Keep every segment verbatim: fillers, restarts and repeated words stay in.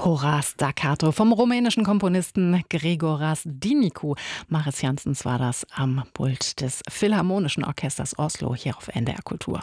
Horas Staccato vom rumänischen Komponisten Grigoras Dinicu. Maris Janssens war das am Pult des Philharmonischen Orchesters Oslo hier auf N D R Kultur.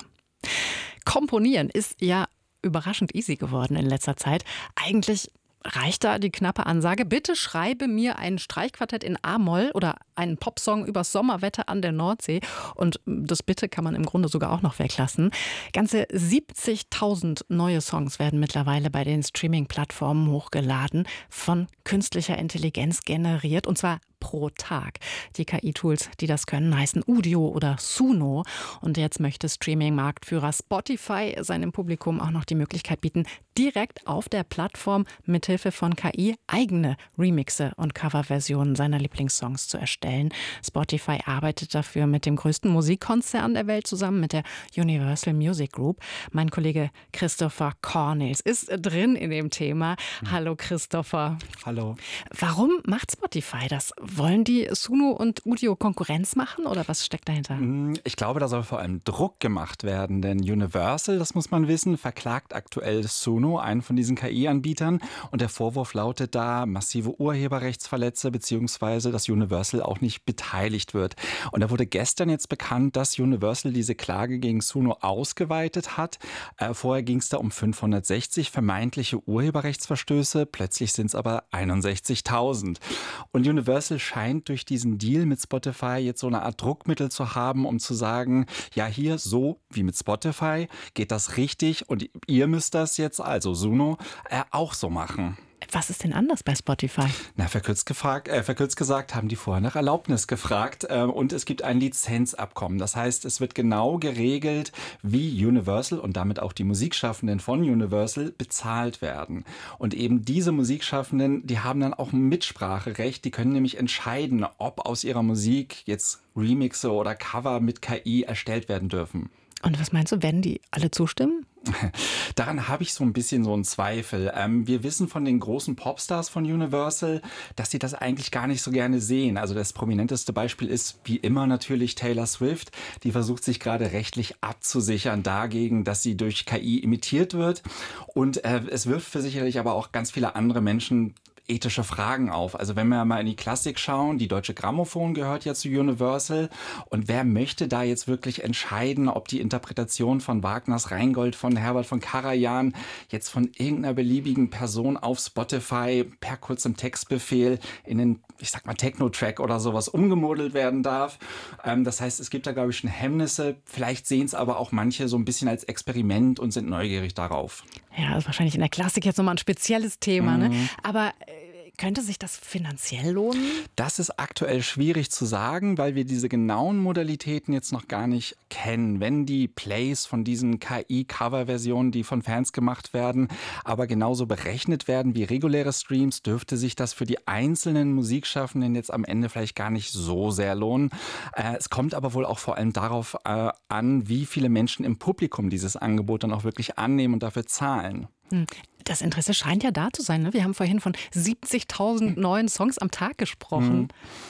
Komponieren ist ja überraschend easy geworden in letzter Zeit. Eigentlich reicht da die knappe Ansage: Bitte schreibe mir ein Streichquartett in A-Moll oder einen Popsong übers Sommerwetter an der Nordsee. Und das Bitte kann man im Grunde sogar auch noch weglassen. Ganze siebzigtausend neue Songs werden mittlerweile bei den Streaming-Plattformen hochgeladen, von künstlicher Intelligenz generiert, und zwar pro Tag. Die K I-Tools, die das können, heißen Udio oder Suno. Und jetzt möchte Streaming-Marktführer Spotify seinem Publikum auch noch die Möglichkeit bieten, direkt auf der Plattform mithilfe von K I eigene Remixe und Coverversionen seiner Lieblingssongs zu erstellen. Spotify arbeitet dafür mit dem größten Musikkonzern der Welt zusammen, mit der Universal Music Group. Mein Kollege Christopher Cornels ist drin in dem Thema. Hallo Christopher. Hallo. Warum macht Spotify das? Wollen die Suno und Udio Konkurrenz machen oder was steckt dahinter? Ich glaube, da soll vor allem Druck gemacht werden, denn Universal, das muss man wissen, verklagt aktuell Suno, einen von diesen K I-Anbietern, und der Vorwurf lautet da massive Urheberrechtsverletzer bzw. dass Universal auch nicht beteiligt wird. Und da wurde gestern jetzt bekannt, dass Universal diese Klage gegen Suno ausgeweitet hat. Äh, vorher ging es da um fünfhundertsechzig vermeintliche Urheberrechtsverstöße, plötzlich sind es aber einundsechzigtausend. Und Universal scheint durch diesen Deal mit Spotify jetzt so eine Art Druckmittel zu haben, um zu sagen, ja, hier so wie mit Spotify geht das richtig und ihr müsst das jetzt, also Suno, äh, auch so machen. Was ist denn anders bei Spotify? Na, verkürzt, gefragt, äh, verkürzt gesagt, haben die vorher nach Erlaubnis gefragt äh, und es gibt ein Lizenzabkommen. Das heißt, es wird genau geregelt, wie Universal und damit auch die Musikschaffenden von Universal bezahlt werden. Und eben diese Musikschaffenden, die haben dann auch ein Mitspracherecht. Die können nämlich entscheiden, ob aus ihrer Musik jetzt Remixe oder Cover mit K I erstellt werden dürfen. Und was meinst du, werden die alle zustimmen? Daran habe ich so ein bisschen so einen Zweifel. Ähm, wir wissen von den großen Popstars von Universal, dass sie das eigentlich gar nicht so gerne sehen. Also das prominenteste Beispiel ist wie immer natürlich Taylor Swift. Die versucht sich gerade rechtlich abzusichern dagegen, dass sie durch K I imitiert wird. Und äh, es wirft für sicherlich aber auch ganz viele andere Menschen ethische Fragen auf. Also wenn wir mal in die Klassik schauen, die Deutsche Grammophon gehört ja zu Universal. Und wer möchte da jetzt wirklich entscheiden, ob die Interpretation von Wagners Rheingold, von Herbert von Karajan jetzt von irgendeiner beliebigen Person auf Spotify per kurzem Textbefehl in den, ich sag mal, Techno-Track oder sowas umgemodelt werden darf? Ähm, das heißt, es gibt da, glaube ich, schon Hemmnisse. Vielleicht sehen es aber auch manche so ein bisschen als Experiment und sind neugierig darauf. Ja, das ist wahrscheinlich in der Klassik jetzt nochmal ein spezielles Thema, Mhm. ne? Aber äh, könnte sich das finanziell lohnen? Das ist aktuell schwierig zu sagen, weil wir diese genauen Modalitäten jetzt noch gar nicht kennen. Wenn die Plays von diesen K I-Cover-Versionen, die von Fans gemacht werden, aber genauso berechnet werden wie reguläre Streams, dürfte sich das für die einzelnen Musikschaffenden jetzt am Ende vielleicht gar nicht so sehr lohnen. Äh, es kommt aber wohl auch vor allem darauf äh, an, wie viele Menschen im Publikum dieses Angebot dann auch wirklich annehmen und dafür zahlen. Hm. Das Interesse scheint ja da zu sein, ne? Wir haben vorhin von siebzigtausend neuen Songs am Tag gesprochen.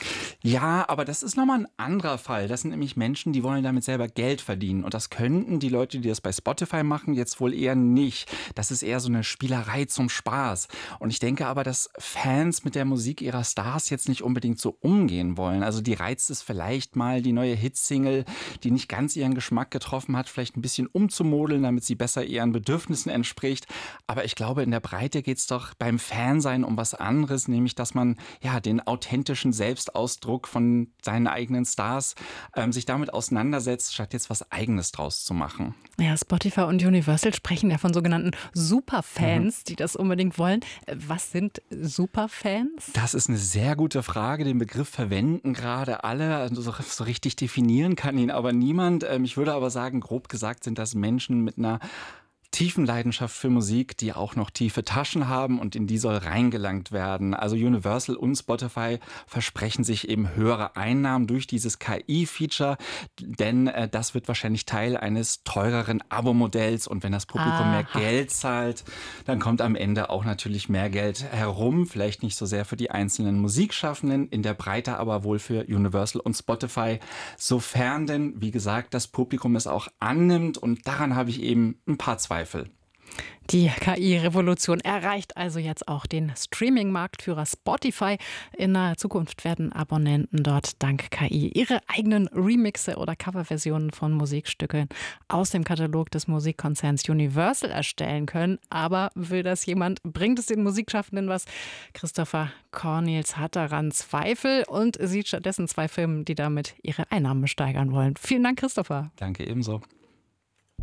Ja, aber das ist nochmal ein anderer Fall. Das sind nämlich Menschen, die wollen damit selber Geld verdienen. Und das könnten die Leute, die das bei Spotify machen, jetzt wohl eher nicht. Das ist eher so eine Spielerei zum Spaß. Und ich denke aber, dass Fans mit der Musik ihrer Stars jetzt nicht unbedingt so umgehen wollen. Also die reizt es vielleicht mal, die neue Hitsingle, die nicht ganz ihren Geschmack getroffen hat, vielleicht ein bisschen umzumodeln, damit sie besser ihren Bedürfnissen entspricht. Aber ich glaube, Ich glaube, in der Breite geht es doch beim Fansein um was anderes, nämlich dass man ja den authentischen Selbstausdruck von seinen eigenen Stars ähm, sich damit auseinandersetzt, statt jetzt was Eigenes draus zu machen. Ja, Spotify und Universal sprechen ja von sogenannten Superfans, mhm. die das unbedingt wollen. Was sind Superfans? Das ist eine sehr gute Frage. Den Begriff verwenden gerade alle. Also so, so richtig definieren kann ihn aber niemand. Ähm, ich würde aber sagen, grob gesagt sind das Menschen mit einer tiefen Leidenschaft für Musik, die auch noch tiefe Taschen haben, und in die soll reingelangt werden. Also Universal und Spotify versprechen sich eben höhere Einnahmen durch dieses K I-Feature, denn äh, das wird wahrscheinlich Teil eines teureren Abo-Modells, und wenn das Publikum Aha. mehr Geld zahlt, dann kommt am Ende auch natürlich mehr Geld herum. Vielleicht nicht so sehr für die einzelnen Musikschaffenden, in der Breite aber wohl für Universal und Spotify, sofern denn, wie gesagt, das Publikum es auch annimmt, und daran habe ich eben ein paar Zweifel. Die K I-Revolution erreicht also jetzt auch den Streaming-Marktführer Spotify. In naher Zukunft werden Abonnenten dort dank K I ihre eigenen Remixe oder Coverversionen von Musikstücken aus dem Katalog des Musikkonzerns Universal erstellen können. Aber will das jemand? Bringt es den Musikschaffenden was? Christopher Cornels hat daran Zweifel und sieht stattdessen zwei Firmen, die damit ihre Einnahmen steigern wollen. Vielen Dank, Christopher. Danke ebenso.